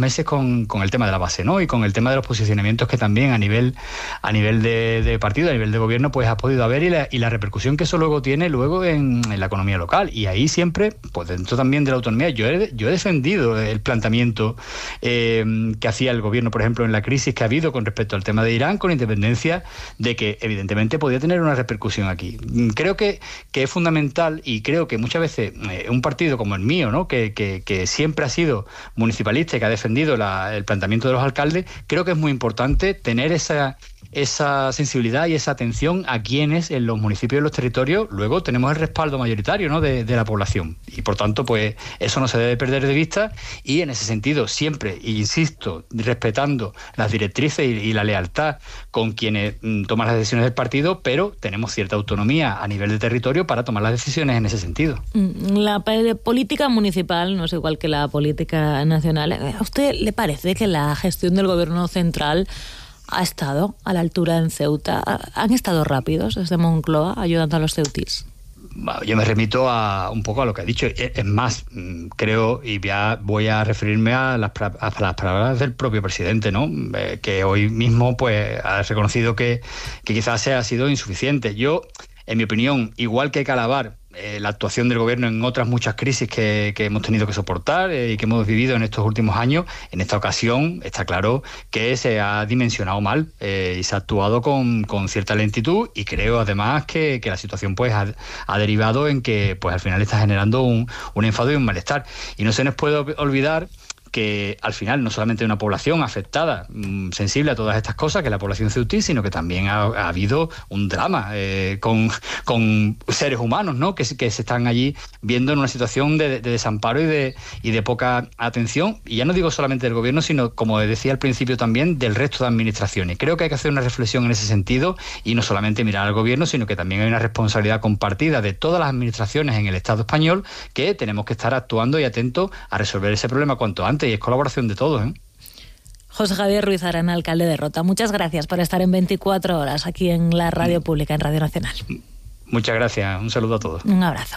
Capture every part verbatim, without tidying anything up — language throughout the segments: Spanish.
meses con, con el tema de la base, ¿no? Y con el tema de los posicionamientos que también a nivel a nivel de, de partido, a nivel de gobierno, pues ha podido haber y la, y la repercusión que eso luego tiene luego en, en la economía local. Y ahí siempre, pues dentro también de la autonomía, yo he, yo he defendido el planteamiento eh, que hacía el gobierno, por ejemplo, en la crisis que ha habido con respecto al tema de Irán, con independencia de que evidentemente podía tener una repercusión aquí. Creo que, que es fundamental, y creo que muchas veces eh, un partido como el mío, ¿no? que, que, que siempre ha sido municipalista y que ha defendido la, el planteamiento de los alcaldes, creo que es muy importante tener esa, esa sensibilidad y esa atención a quienes en los municipios y los territorios luego tenemos el respaldo mayoritario, ¿no? de, de la población. Y por tanto, pues eso no se debe perder de vista, y en ese sentido siempre, insisto, respetando las directrices y, y la lealtad con quienes mm, toman las decisiones del partido, pero tenemos cierta autonomía a nivel de territorio para tomar las decisiones en ese sentido. La política municipal no es igual que la política nacional. ¿A usted le parece que la gestión del gobierno central ha estado a la altura en Ceuta? ¿Han estado rápidos desde Moncloa ayudando a los ceutís? Yo me remito a un poco a lo que ha dicho. Es más, creo, y ya voy a referirme a las, a las palabras del propio presidente, ¿no? Eh, que hoy mismo pues ha reconocido que, que quizás ha sido insuficiente. Yo, en mi opinión, igual que hay que alabar eh, la actuación del gobierno en otras muchas crisis que, que hemos tenido que soportar eh, y que hemos vivido en estos últimos años, en esta ocasión está claro que se ha dimensionado mal eh, y se ha actuado con, con cierta lentitud, y creo además que, que la situación pues ha, ha derivado en que pues al final está generando un, un enfado y un malestar. Y no se nos puede olvidar que al final no solamente hay una población afectada, mmm, sensible a todas estas cosas, que es la población ceutí, sino que también ha, ha habido un drama eh, con, con seres humanos, ¿no? que, que se están allí viendo en una situación de, de desamparo y de, y de poca atención, y ya no digo solamente del gobierno, sino, como decía al principio también, del resto de administraciones. Creo que hay que hacer una reflexión en ese sentido, y no solamente mirar al gobierno, sino que también hay una responsabilidad compartida de todas las administraciones en el Estado español, que tenemos que estar actuando y atentos a resolver ese problema cuanto antes, y es colaboración de todos, ¿eh? José Javier Ruiz Arana, alcalde de Rota, muchas gracias por estar en veinticuatro horas aquí en la radio pública, en Radio Nacional. Muchas gracias, un saludo a todos. Un abrazo.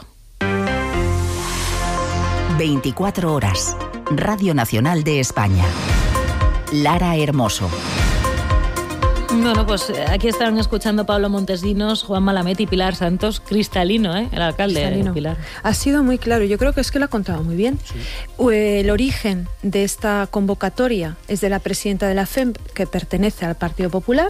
veinticuatro horas, Radio Nacional de España. Lara Hermoso. Bueno, pues aquí están escuchando Pablo Montesinos, Juan Malamet y Pilar Santos. Cristalino, ¿eh? El alcalde Cristalino. Pilar. Ha sido muy claro. Yo creo que es que lo ha contado muy bien. Sí. El origen de esta convocatoria es de la presidenta de la F E M, que pertenece al Partido Popular.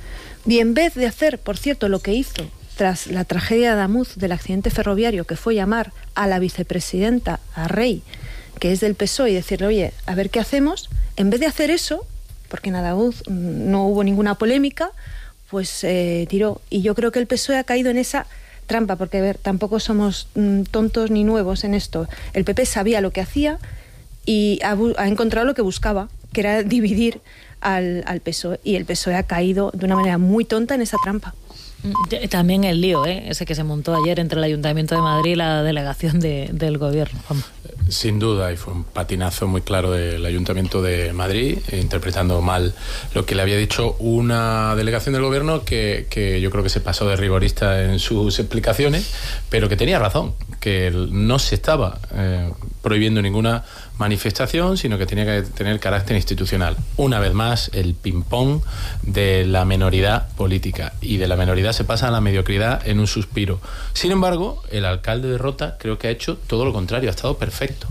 Y en vez de hacer, por cierto, lo que hizo tras la tragedia de Adamuz, del accidente ferroviario, que fue llamar a la vicepresidenta, a Rey, que es del P S O E, y decirle, oye, a ver qué hacemos, en vez de hacer eso, porque en Adamuz no hubo ninguna polémica, pues eh, tiró. Y yo creo que el P S O E ha caído en esa trampa, porque a ver, tampoco somos mm, tontos ni nuevos en esto. El P P sabía lo que hacía y ha, ha encontrado lo que buscaba, que era dividir al, al P S O E, y el P S O E ha caído de una manera muy tonta en esa trampa. También el lío, ¿eh? ese que se montó ayer entre el Ayuntamiento de Madrid y la delegación de, del gobierno. Juan. Sin duda, y fue un patinazo muy claro del Ayuntamiento de Madrid, interpretando mal lo que le había dicho una delegación del gobierno que, que yo creo que se pasó de rigorista en sus explicaciones, pero que tenía razón, que no se estaba eh, prohibiendo ninguna manifestación, sino que tenía que tener carácter institucional. Una vez más, el ping-pong de la menoridad política, y de la menoridad se pasa a la mediocridad en un suspiro. Sin embargo, el alcalde de Rota creo que ha hecho todo lo contrario, ha estado perfecto.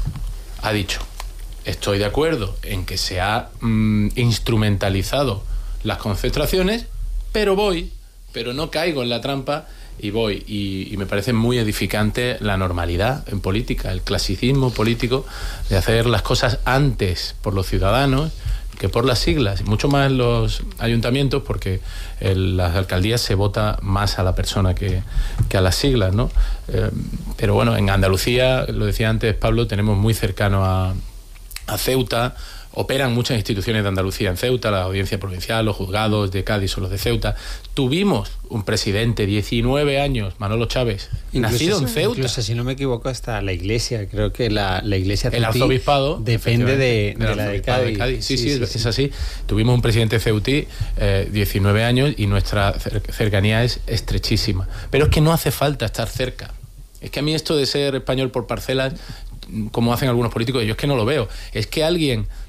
Ha dicho, estoy de acuerdo en que se ha mmm, instrumentalizado las concentraciones, pero voy, pero no caigo en la trampa y voy, y, y me parece muy edificante la normalidad en política, el clasicismo político de hacer las cosas antes por los ciudadanos que por las siglas, mucho más en los ayuntamientos, porque en las alcaldías se vota más a la persona que, que a las siglas, ¿no? Eh, pero bueno, en Andalucía, lo decía antes Pablo, tenemos muy cercano a, a Ceuta. Operan muchas instituciones de Andalucía en Ceuta, la Audiencia Provincial, los juzgados de Cádiz son los de Ceuta. Tuvimos un presidente, diecinueve años, Manolo Chávez, incluso, nacido en Ceuta. Incluso, si no me equivoco, hasta la iglesia, creo que la, la iglesia el arzobispado depende de, de, de la de Cádiz. de Cádiz. Sí, sí, sí, sí, es, sí. es así. Tuvimos un presidente ceutí, eh, diecinueve años, y nuestra cercanía es estrechísima. Pero es que no hace falta estar cerca. Es que a mí esto de ser español por parcelas, como hacen algunos políticos, yo es que no lo veo. Es que alguien